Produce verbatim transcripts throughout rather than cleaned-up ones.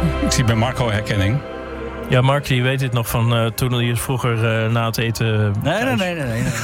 Ik zie bij Marco herkenning. Ja, Mark, je weet dit nog van uh, toen hij vroeger uh, na het eten... Nee, nee, nee, nee, nee, nee,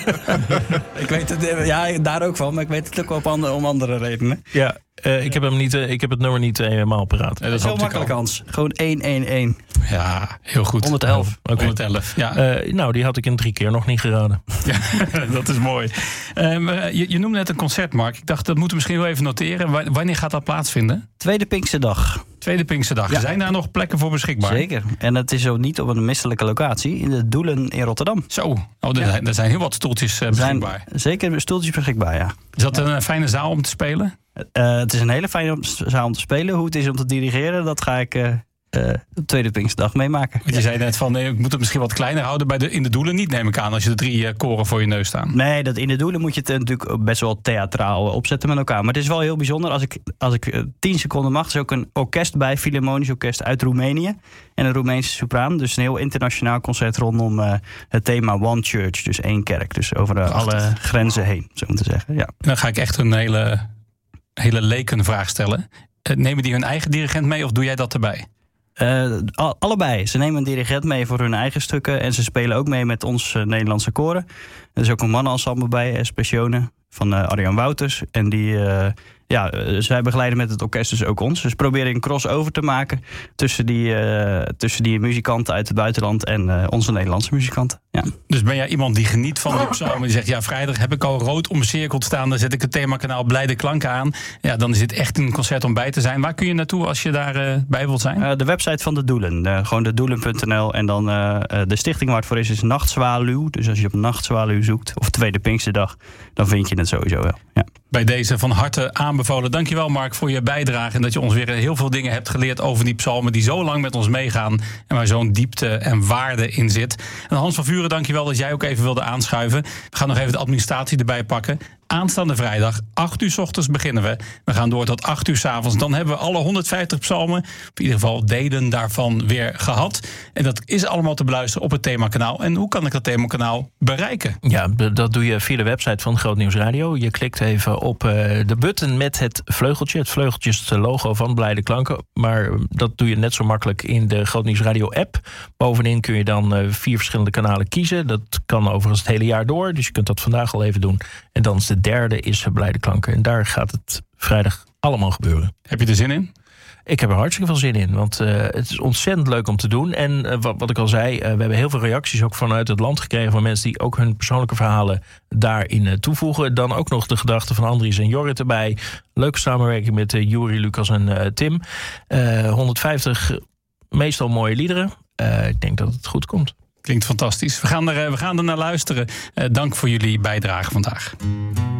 nee. Ik weet het, ja, daar ook van, maar ik weet het ook wel op andere, om andere redenen. Ja, uh, ik, heb hem niet, uh, ik heb het nummer niet helemaal paraat. Ja, dat is heel makkelijk, Hans. Gewoon één één één. Ja, heel goed. honderdelf. Okay. honderdelf, ja. Uh, nou, die had ik in drie keer nog niet geraden. Ja, dat is mooi. Um, je, je noemde net een concert, Mark. Ik dacht, dat moeten we misschien wel even noteren. Wanneer gaat dat plaatsvinden? Tweede Pinksterdag. Tweede Pinksterdag. Ja. Zijn daar nog plekken voor beschikbaar? Zeker. En het is ook niet op een misselijke locatie. In de Doelen in Rotterdam. Zo. Oh, er, ja. er zijn heel wat stoeltjes uh, beschikbaar. Zijn zeker stoeltjes beschikbaar, ja. Is dat ja. een fijne zaal om te spelen? Uh, het is een hele fijne zaal om te spelen. Hoe het is om te dirigeren, dat ga ik... Uh, Uh, de tweede Pinksterdag meemaken. Want je ja. zei net van, nee, ik moet het misschien wat kleiner houden bij de, in de Doelen. Niet, neem ik aan, als je de drie uh, koren voor je neus staan. Nee, dat in de Doelen moet je het uh, natuurlijk best wel theatraal opzetten met elkaar. Maar het is wel heel bijzonder. Als ik, als ik uh, tien seconden mag, is ook een orkest bij, Philharmonisch Orkest uit Roemenië. En een Roemeense sopraan. Dus een heel internationaal concert rondom uh, het thema One Church. Dus één kerk. Dus over uh, alle grenzen heen, zo om te zeggen. Ja. Dan ga ik echt een hele, hele lekenvraag stellen. Uh, nemen die hun eigen dirigent mee of doe jij dat erbij? Uh, all, allebei. Ze nemen een dirigent mee voor hun eigen stukken. En ze spelen ook mee met ons uh, Nederlandse koren. Er is ook een mannenensemble bij, Especione, van uh, Arjan Wouters. En die, uh, ja, uh, zij begeleiden met het orkest dus ook ons. Dus we proberen een crossover te maken tussen die, uh, tussen die muzikanten uit het buitenland en uh, onze Nederlandse muzikanten. Ja. Dus ben jij iemand die geniet van die psalmen? Die zegt, ja, vrijdag heb ik al rood omcirkeld staan. Dan zet ik het themakanaal Blijde Klanken aan. Ja, dan is dit echt een concert om bij te zijn. Waar kun je naartoe als je daar uh, bij wilt zijn? Uh, de website van de Doelen. Uh, gewoon de doelen punt n l. En dan uh, de stichting waar het voor is, is Nachtzwaluw. Dus als je op Nachtzwaluw zoekt, of Tweede Pinksterdag, dan vind je het sowieso wel. Ja. Bij deze van harte aanbevolen. Dankjewel, Mark, voor je bijdrage. En dat je ons weer heel veel dingen hebt geleerd over die psalmen die zo lang met ons meegaan. En waar zo'n diepte en waarde in zit. En Hans van Vuren, dankjewel dat jij ook even wilde aanschuiven. We gaan nog even de administratie erbij pakken. Aanstaande vrijdag, acht uur 's ochtends beginnen we. We gaan door tot acht uur 's avonds. Dan hebben we alle honderdvijftig psalmen, of in ieder geval delen daarvan, weer gehad. En dat is allemaal te beluisteren op het themakanaal. En hoe kan ik dat themakanaal bereiken? Ja, dat doe je via de website van Groot Nieuws Radio. Je klikt even op uh, de button met het vleugeltje. Het vleugeltje is het logo van Blijde Klanken. Maar dat doe je net zo makkelijk in de Groot Nieuws Radio app. Bovenin kun je dan uh, vier verschillende kanalen kiezen. Dat kan overigens het hele jaar door. Dus je kunt dat vandaag al even doen. En dan is de derde is Blijde Klanken. En daar gaat het vrijdag allemaal gebeuren. Heb je er zin in? Ik heb er hartstikke veel zin in, want uh, het is ontzettend leuk om te doen. En uh, wat, wat ik al zei, uh, we hebben heel veel reacties ook vanuit het land gekregen van mensen die ook hun persoonlijke verhalen daarin uh, toevoegen. Dan ook nog de gedachten van Andries en Jorrit erbij. Leuke samenwerking met uh, Juri, Lucas en uh, Tim. Uh, honderdvijftig meestal mooie liederen. Uh, ik denk dat het goed komt. Klinkt fantastisch. We gaan er, we gaan er naar luisteren. Uh, dank voor jullie bijdrage vandaag.